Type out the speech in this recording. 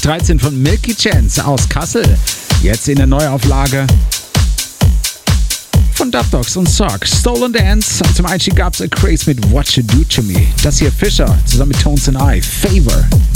2013 von Milky Chance aus Kassel. Jetzt in der Neuauflage von Dub Dogs und Sock. Stolen Dance. Und zum Einstieg gab's A Craze mit What You Do To Me. Das hier Fischer zusammen mit Tones and I. Favor.